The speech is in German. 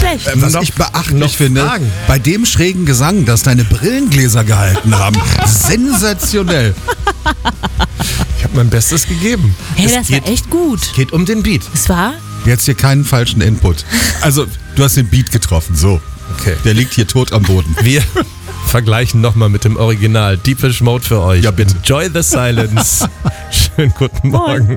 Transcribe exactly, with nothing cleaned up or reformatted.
schlecht. Äh, was Noch- ich beachtlich noch finde, Fragen? bei dem schrägen Gesang, dass deine Brillengläser gehalten haben. Sensationell. Ich habe mein Bestes gegeben. Hey, Es das geht, war echt gut. geht um den Beat. Es war? Jetzt hier keinen falschen Input. Also, du hast den Beat getroffen, so. Okay. Der liegt hier tot am Boden. Wir vergleichen nochmal mit dem Original. Deepish Mode für euch. Ja, bitte. Enjoy the silence. Schönen guten Morgen.